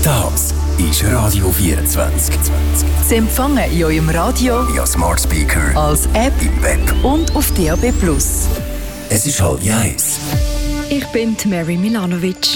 Das ist Radio 24. Sie empfangen in eurem Radio, via Smart Speaker, als App im Web und auf DAB+. Es ist 12:30. Ich bin Mary Milanovic.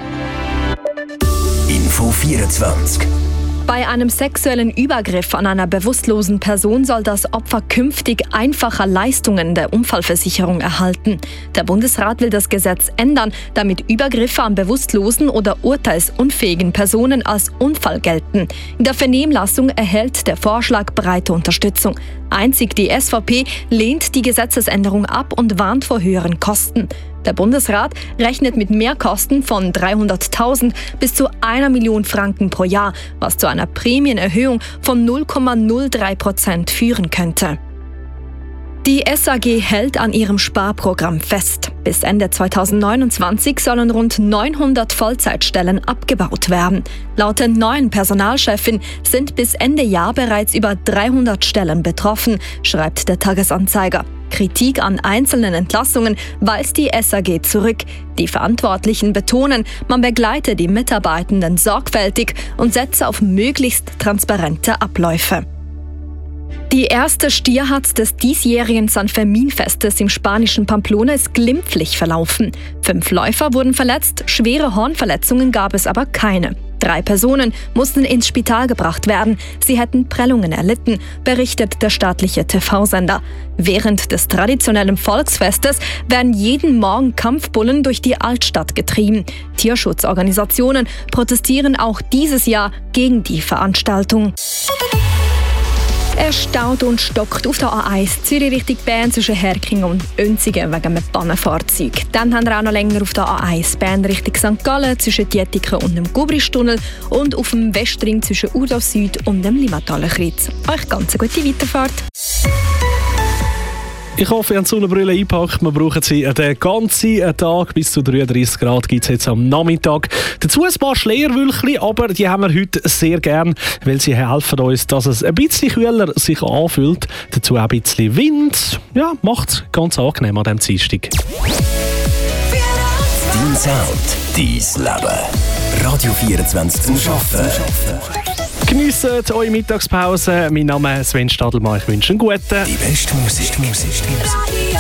Info 24. Bei einem sexuellen Übergriff an einer bewusstlosen Person soll das Opfer künftig einfacher Leistungen der Unfallversicherung erhalten. Der Bundesrat will das Gesetz ändern, damit Übergriffe an bewusstlosen oder urteilsunfähigen Personen als Unfall gelten. In der Vernehmlassung erhält der Vorschlag breite Unterstützung. Einzig die SVP lehnt die Gesetzesänderung ab und warnt vor höheren Kosten. Der Bundesrat rechnet mit Mehrkosten von 300.000 bis zu 1 Million Franken pro Jahr, was zu einer Prämienerhöhung von 0,03% führen könnte. Die SAG hält an ihrem Sparprogramm fest. Bis Ende 2029 sollen rund 900 Vollzeitstellen abgebaut werden. Laut der neuen Personalchefin sind bis Ende Jahr bereits über 300 Stellen betroffen, schreibt der Tagesanzeiger. Kritik an einzelnen Entlassungen weist die SAG zurück. Die Verantwortlichen betonen, man begleite die Mitarbeitenden sorgfältig und setze auf möglichst transparente Abläufe. Die erste Stierhat des diesjährigen San Fermin-Festes im spanischen Pamplona ist glimpflich verlaufen. 5 Läufer wurden verletzt, schwere Hornverletzungen gab es aber keine. 3 Personen mussten ins Spital gebracht werden. Sie hätten Prellungen erlitten, berichtet der staatliche TV-Sender. Während des traditionellen Volksfestes werden jeden Morgen Kampfbullen durch die Altstadt getrieben. Tierschutzorganisationen protestieren auch dieses Jahr gegen die Veranstaltung. Es staut und stockt auf der A1 Zürich Richtung Bern zwischen Herkingen und Önzigen wegen einem Pannenfahrzeug. Dann haben wir auch noch länger auf der A1 Bern Richtung St. Gallen zwischen Dietiken und dem Gubristunnel und auf dem Westring zwischen Urdorf Süd und dem Limataler Kreuz. Euch ganz eine gute Weiterfahrt. Ich hoffe, ihr habt die Sonnenbrille eingepackt. Wir brauchen sie den ganzen Tag. Bis zu 33 Grad gibt es jetzt am Nachmittag. Dazu ein paar Schleierwölkchen, aber die haben wir heute sehr gern, weil sie helfen uns, dass es ein bisschen kühler sich anfühlt. Dazu auch ein bisschen Wind. Ja, macht es ganz angenehm an diesem Dienstag. Dein Sound, dein Leben. Radio 24 zum Arbeiten. Geniessen eure Mittagspause. Mein Name ist Sven Stadelmann. Ich wünsche einen guten. Die beste Musik.